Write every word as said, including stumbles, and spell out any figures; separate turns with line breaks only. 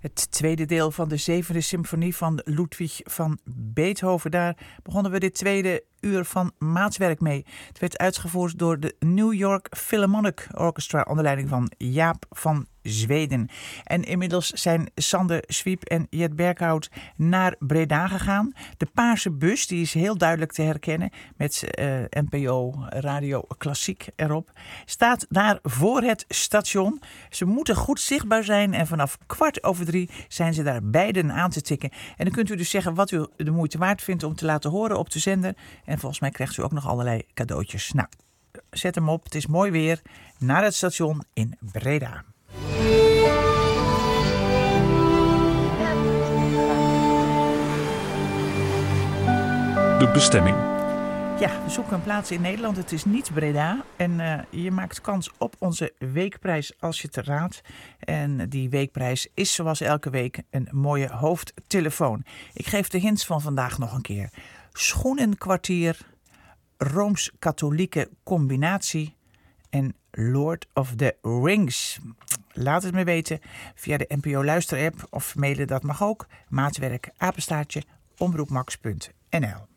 Het tweede deel van de zevende symfonie van Ludwig van Beethoven. Daar begonnen we dit tweede uur van maatwerk mee. Het werd uitgevoerd door de New York Philharmonic Orchestra onder leiding van Jaap van Zweden. En inmiddels zijn Sander Swiep en Jet Berghout naar Breda gegaan. De paarse bus die is heel duidelijk te herkennen met uh, N P O Radio Klassiek erop. Staat daar voor het station. Ze moeten goed zichtbaar zijn en vanaf kwart over drie zijn ze daar beiden aan te tikken. En dan kunt u dus zeggen wat u de moeite waard vindt om te laten horen op de zender. En volgens mij krijgt u ook nog allerlei cadeautjes. Nou, zet hem op. Het is mooi weer. Naar het station in Breda.
De bestemming.
Ja, we zoeken een plaats in Nederland. Het is niet Breda. En uh, je maakt kans op onze weekprijs als je het raadt. En die weekprijs is zoals elke week een mooie hoofdtelefoon. Ik geef de hints van vandaag nog een keer. Schoenenkwartier, Rooms-Katholieke combinatie en Lord of the Rings. Laat het me weten via de N P O luisterapp of mailen, dat mag ook. Maatwerk, apenstaartje, omroepmax punt n l.